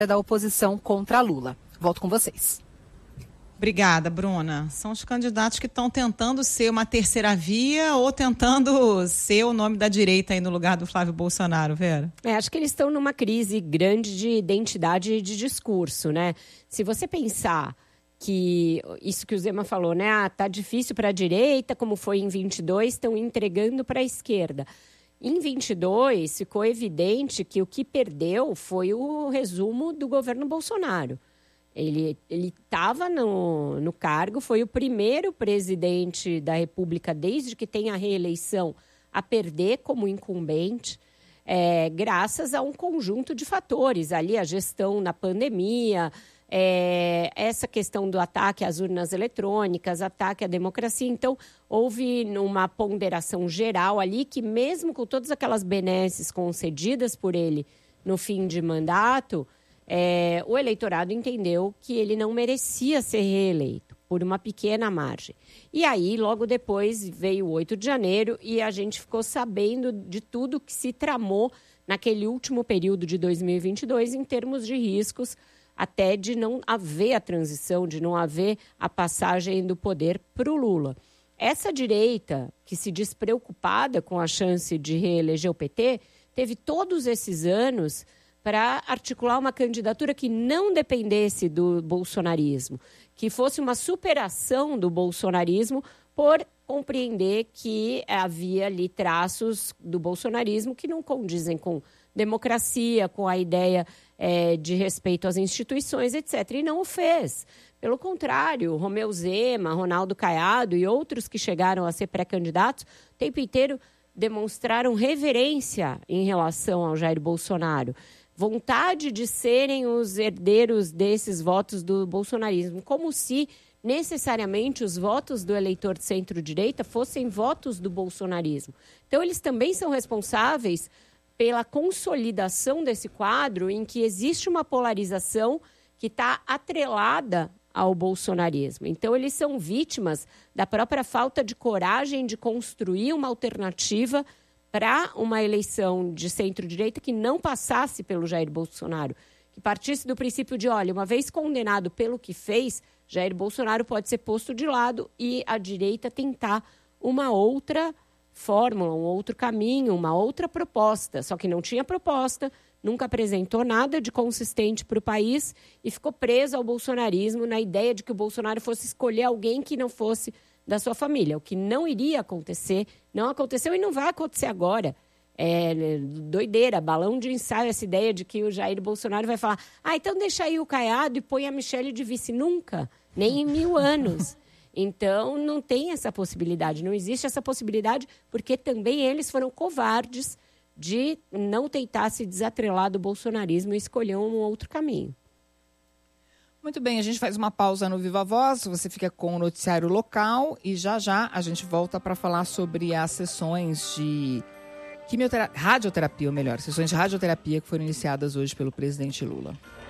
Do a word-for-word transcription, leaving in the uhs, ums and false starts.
da oposição contra Lula. Volto com vocês. Obrigada, Bruna. São os candidatos que estão tentando ser uma terceira via ou tentando ser o nome da direita aí no lugar do Flávio Bolsonaro, Vera? É, acho que eles estão numa crise grande de identidade e de discurso, né? Se você pensar que isso que o Zema falou, né? Ah, tá difícil para a direita, como foi em vinte e dois, estão entregando para a esquerda. Em vinte e dois, ficou evidente que o que perdeu foi o resumo do governo Bolsonaro. Ele estava no, no cargo, foi o primeiro presidente da República, desde que tem a reeleição, a perder como incumbente, é, graças a um conjunto de fatores. Ali, a gestão na pandemia, é, essa questão do ataque às urnas eletrônicas, ataque à democracia. Então, houve uma ponderação geral ali que, mesmo com todas aquelas benesses concedidas por ele no fim de mandato, É, o eleitorado entendeu que ele não merecia ser reeleito, por uma pequena margem. E aí, logo depois, veio o oito de janeiro e a gente ficou sabendo de tudo que se tramou naquele último período de dois mil e vinte e dois, em termos de riscos, até de não haver a transição, de não haver a passagem do poder para o Lula. Essa direita, que se diz preocupada com a chance de reeleger o P T, teve todos esses anos para articular uma candidatura que não dependesse do bolsonarismo, que fosse uma superação do bolsonarismo, por compreender que havia ali traços do bolsonarismo que não condizem com democracia, com a ideia é, de respeito às instituições, etcétera. E não o fez. Pelo contrário, Romeu Zema, Ronaldo Caiado e outros que chegaram a ser pré-candidatos, o tempo inteiro demonstraram reverência em relação ao Jair Bolsonaro. Vontade de serem os herdeiros desses votos do bolsonarismo, como se necessariamente os votos do eleitor de centro-direita fossem votos do bolsonarismo. Então, eles também são responsáveis pela consolidação desse quadro em que existe uma polarização que está atrelada ao bolsonarismo. Então, eles são vítimas da própria falta de coragem de construir uma alternativa para uma eleição de centro-direita que não passasse pelo Jair Bolsonaro, que partisse do princípio de, olha, uma vez condenado pelo que fez, Jair Bolsonaro pode ser posto de lado e a direita tentar uma outra fórmula, um outro caminho, uma outra proposta. Só que não tinha proposta, nunca apresentou nada de consistente para o país e ficou preso ao bolsonarismo na ideia de que o Bolsonaro fosse escolher alguém que não fosse da sua família, o que não iria acontecer, não aconteceu e não vai acontecer agora. É doideira, balão de ensaio, essa ideia de que o Jair Bolsonaro vai falar, ah, então deixa aí o Caiado e põe a Michelle de vice. Nunca, nem em mil anos. Então, não tem essa possibilidade, não existe essa possibilidade, porque também eles foram covardes de não tentar se desatrelar do bolsonarismo e escolher um outro caminho. Muito bem, a gente faz uma pausa no Viva Voz, você fica com o noticiário local e já já a gente volta para falar sobre as sessões de quimioterapia, radioterapia, ou melhor, sessões de radioterapia que foram iniciadas hoje pelo presidente Lula.